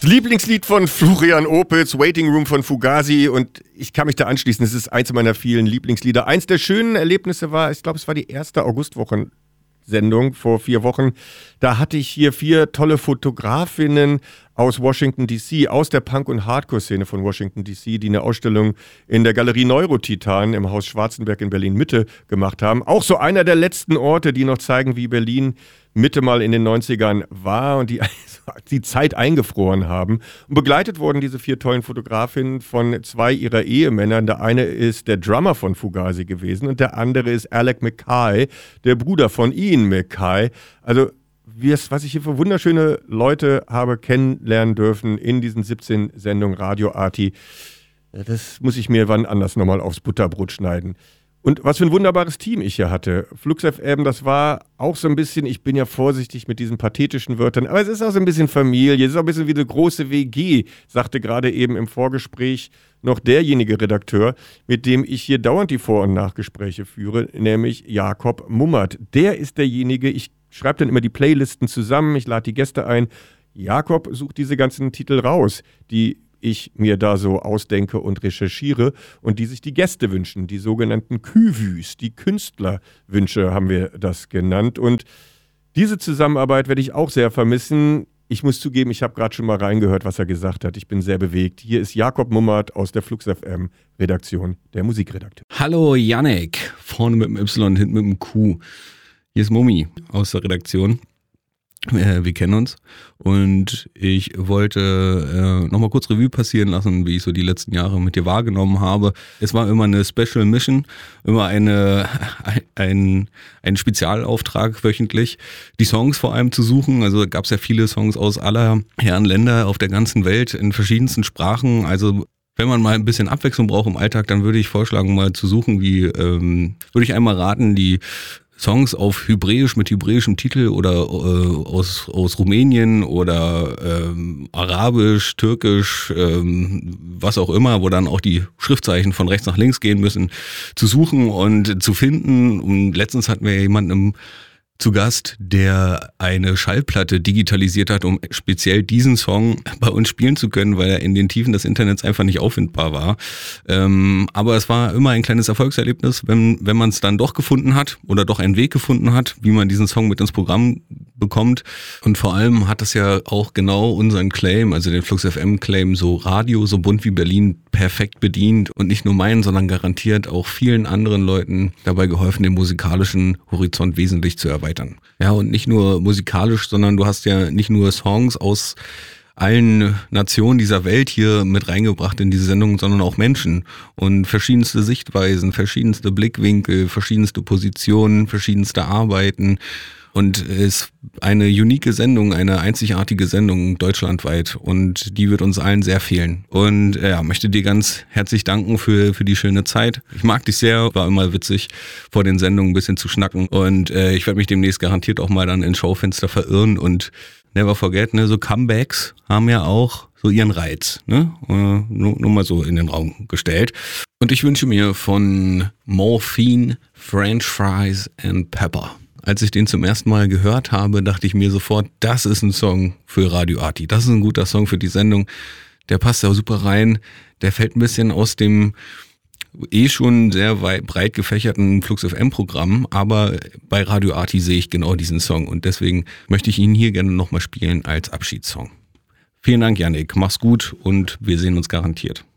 Lieblingslied von Florian Opitz, Waiting Room von Fugazi, und ich kann mich da anschließen, es ist eins meiner vielen Lieblingslieder. Eins der schönen Erlebnisse war, ich glaube, es war die erste Augustwochen-Sendung vor 4 Wochen. Da hatte ich hier 4 tolle Fotografinnen aus Washington D.C., aus der Punk- und Hardcore-Szene von Washington D.C., die eine Ausstellung in der Galerie Neurotitan im Haus Schwarzenberg in Berlin-Mitte gemacht haben. Auch so einer der letzten Orte, die noch zeigen, wie Berlin Mitte mal in den 90ern war und die Zeit eingefroren haben. Und begleitet wurden diese 4 tollen Fotografinnen von 2 ihrer Ehemännern. Der eine ist der Drummer von Fugazi gewesen und der andere ist Alec Mackay, der Bruder von Ian Mackay. Also was ich hier für wunderschöne Leute habe kennenlernen dürfen in diesen 17 Sendungen Radio Arti, das muss ich mir wann anders nochmal aufs Butterbrot schneiden. Und was für ein wunderbares Team ich hier hatte. Flux FM, das war auch so ein bisschen, ich bin ja vorsichtig mit diesen pathetischen Wörtern, aber es ist auch so ein bisschen Familie, es ist auch ein bisschen wie eine große WG, sagte gerade eben im Vorgespräch noch derjenige Redakteur, mit dem ich hier dauernd die Vor- und Nachgespräche führe, nämlich Jakob Mummert. Der ist derjenige, ich schreibe dann immer die Playlisten zusammen, ich lade die Gäste ein. Jakob sucht diese ganzen Titel raus, die ich mir da so ausdenke und recherchiere und die sich die Gäste wünschen, die sogenannten Küvüs, die Künstlerwünsche haben wir das genannt. Und diese Zusammenarbeit werde ich auch sehr vermissen. Ich muss zugeben, ich habe gerade schon mal reingehört, was er gesagt hat. Ich bin sehr bewegt. Hier ist Jakob Mummert aus der Flux FM Redaktion, der Musikredakteur. Hallo Yannick, vorne mit dem Y, hinten mit dem Q. Hier ist Mummi aus der Redaktion. Wir kennen uns und ich wollte nochmal kurz Revue passieren lassen, wie ich so die letzten Jahre mit dir wahrgenommen habe. Es war immer eine Special Mission, immer ein Spezialauftrag wöchentlich, die Songs vor allem zu suchen. Also gab es ja viele Songs aus aller Herren Länder auf der ganzen Welt in verschiedensten Sprachen. Also wenn man mal ein bisschen Abwechslung braucht im Alltag, dann würde ich vorschlagen, mal zu suchen, würde ich einmal raten, die Songs auf Hebräisch mit hebräischem Titel oder aus Rumänien oder Arabisch, Türkisch, was auch immer, wo dann auch die Schriftzeichen von rechts nach links gehen müssen, zu suchen und zu finden. Und letztens hatten wir jemanden zu Gast, der eine Schallplatte digitalisiert hat, um speziell diesen Song bei uns spielen zu können, weil er in den Tiefen des Internets einfach nicht auffindbar war. Aber es war immer ein kleines Erfolgserlebnis, wenn man es dann doch gefunden hat oder doch einen Weg gefunden hat, wie man diesen Song mit ins Programm bekommt. Und vor allem hat es ja auch genau unseren Claim, also den Flux FM Claim, so Radio, so bunt wie Berlin, perfekt bedient und nicht nur meinen, sondern garantiert auch vielen anderen Leuten dabei geholfen, den musikalischen Horizont wesentlich zu erweitern. Ja, und nicht nur musikalisch, sondern du hast ja nicht nur Songs aus allen Nationen dieser Welt hier mit reingebracht in diese Sendung, sondern auch Menschen und verschiedenste Sichtweisen, verschiedenste Blickwinkel, verschiedenste Positionen, verschiedenste Arbeiten. Und es ist eine unique Sendung, eine einzigartige Sendung deutschlandweit und die wird uns allen sehr fehlen. Und möchte dir ganz herzlich danken für die schöne Zeit. Ich mag dich sehr, war immer witzig, vor den Sendungen ein bisschen zu schnacken und ich werde mich demnächst garantiert auch mal dann ins Schaufenster verirren und never forget, ne, so Comebacks haben ja auch so ihren Reiz, ne? Nur mal so in den Raum gestellt. Und ich wünsche mir von Morphine, French Fries and Pepper. Als ich den zum ersten Mal gehört habe, dachte ich mir sofort, das ist ein Song für Radio Arti. Das ist ein guter Song für die Sendung. Der passt da super rein. Der fällt ein bisschen aus dem schon sehr breit gefächerten Flux FM Programm, aber bei Radio Arti sehe ich genau diesen Song und deswegen möchte ich ihn hier gerne nochmal spielen als Abschiedssong. Vielen Dank, Yannick. Mach's gut und wir sehen uns garantiert.